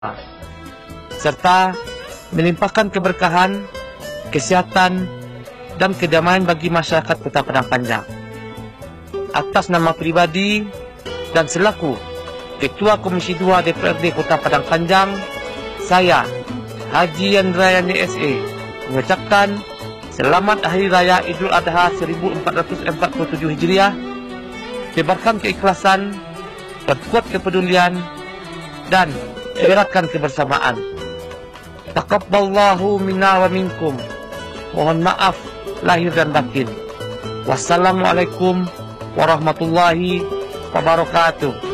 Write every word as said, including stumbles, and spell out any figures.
serta melimpahkan keberkahan, kesihatan, dan kedamaian bagi masyarakat Kota Padang Panjang. Atas nama pribadi dan selaku Ketua Komisi dua D P R D Kota Padang Panjang, saya, Haji Yandrayani S A, mengucapkan Selamat Hari Raya Idul Adha seribu empat ratus empat puluh tujuh Hijriah, tebarkan keikhlasan, perkuat kepedulian, dan eratkan kebersamaan. Taqabbalallahu minna wa minkum. Mohon maaf lahir dan batin. Wassalamualaikum warahmatullahi wabarakatuh.